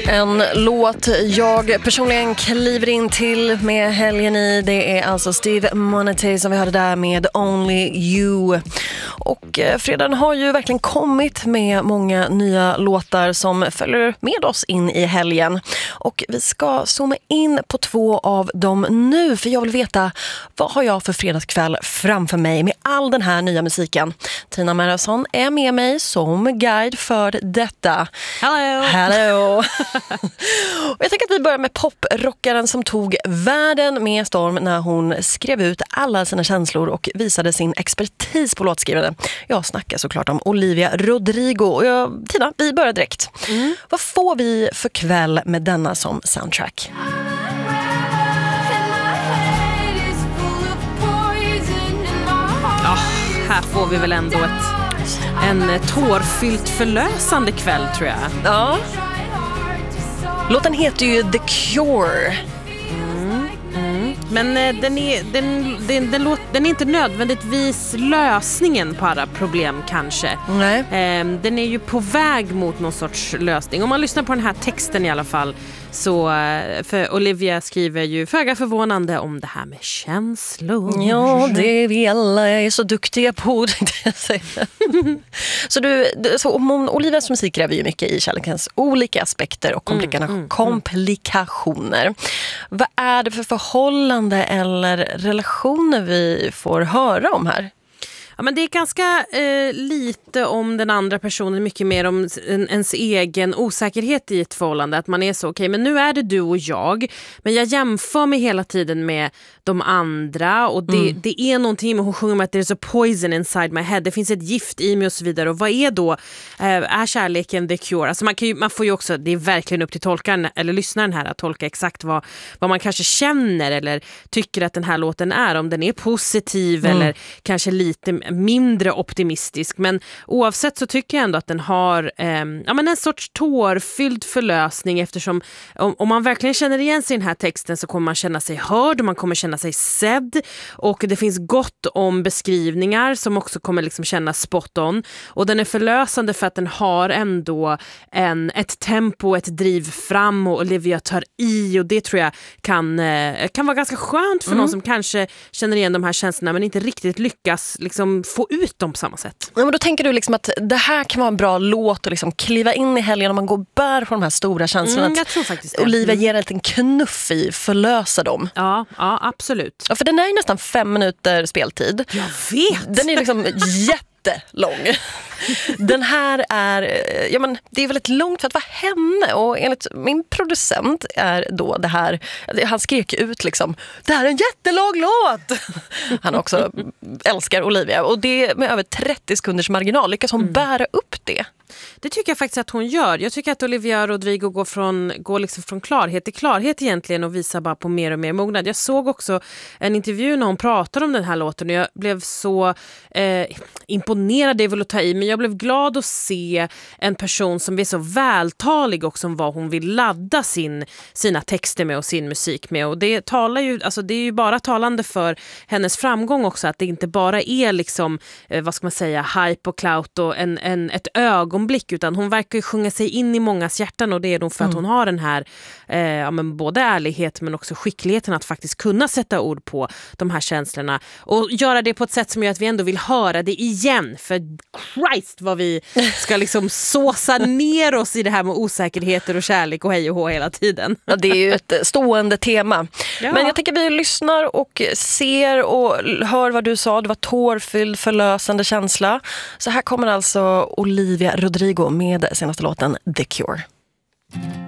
En låt jag personligen kliver in till med helgen i. Det är alltså Steve Monete som vi hörde där med Only You. Och fredagen har ju verkligen kommit med många nya låtar som följer med oss in i helgen. Och vi ska zooma in på 2 av dem nu, för jag vill veta vad har jag för fredagskväll framför mig med all den här nya musiken. Tina Marason är med mig som guide för detta. Hello! Och jag tänker att vi börjar med poprockaren som tog världen med storm när hon skrev ut alla sina känslor och visade sin expertis på låtskrivande. Jag snackar såklart om Olivia Rodrigo. Och Tina, vi börjar direkt. Vad får vi för kväll med denna som soundtrack? Här får vi väl ändå en tårfyllt förlösande kväll, tror jag. Ja. Låten heter ju The Cure. Men den är inte nödvändigtvis lösningen på alla problem kanske. Nej. Den är ju på väg mot någon sorts lösning. Om man lyssnar på den här texten i alla fall, så för Olivia skriver ju föga förvånande om det här med känslor. Ja, det vi alla är så duktiga på, tänkte jag säga. Så Olivias musik gräver ju mycket i kärlekens olika aspekter och komplikationer. Vad är det för förhållande eller relationer vi får höra om här? Ja, men det är ganska lite om den andra personen, mycket mer om ens egen osäkerhet i ett förhållande. Att man är så, okej, men nu är det du och jag, men jag jämför mig hela tiden med de andra, och det är någonting med, hon sjunger med att there's a poison inside my head, det finns ett gift i mig och så vidare. Och vad är då, är kärleken the cure? Alltså man får ju också, det är verkligen upp till tolkaren eller lyssnaren här att tolka exakt vad man kanske känner eller tycker att den här låten är, om den är positiv eller kanske lite mindre optimistisk. Men oavsett så tycker jag ändå att den har en sorts tårfylld förlösning, eftersom om man verkligen känner igen sig i den här texten så kommer man känna sig hörd och man kommer känna sig sedd, och det finns gott om beskrivningar som också kommer liksom kännas spot on, och den är förlösande för att den har ändå ett tempo, ett driv fram, och Olivia tar i, och det tror jag kan vara ganska skönt för någon som kanske känner igen de här känslorna men inte riktigt lyckas liksom få ut dem på samma sätt. Ja, men då tänker du liksom att det här kan vara en bra låt och liksom kliva in i helgen om man går och bär på de här stora känslorna. Jag tror faktiskt det. Olivia ger en liten knuff i förlösa dem. Ja, absolut. Ja, för den är ju nästan 5 minuter speltid. Jag vet! Den är liksom jättelång. Den här är, det är väldigt långt för att vara henne, och enligt min producent är då det här, han skrek ut liksom, det här är en jättelång låt. Han också älskar Olivia, och det med över 30 sekunders marginal lyckas hon bära upp det. Det tycker jag faktiskt att hon gör. Jag tycker att Olivia Rodrigo går liksom från klarhet till klarhet egentligen, och visar bara på mer och mer mognad. Jag såg också en intervju när hon pratade om den här låten, och jag blev så imponerad, det är väl att ta i, men jag blev glad att se en person som är så vältalig och som vad hon vill ladda sina texter med och sin musik med, och det talar ju, alltså det är ju bara talande för hennes framgång också, att det inte bara är liksom, vad ska man säga, hype och clout och ett ögonblick, utan hon verkar ju sjunga sig in i mångas hjärtan, och det är nog för att hon har den här både ärlighet men också skickligheten att faktiskt kunna sätta ord på de här känslorna och göra det på ett sätt som gör att vi ändå vill höra det igen, för Christ vad vi ska liksom såsa ner oss i det här med osäkerheter och kärlek och hej och hå hela tiden. Ja, det är ju ett stående tema. Ja. Men jag tänker vi lyssnar och ser och hör vad du sa. Det var tårfylld, förlösande känsla. Så här kommer alltså Olivia Rodrigo med senaste låten The Cure.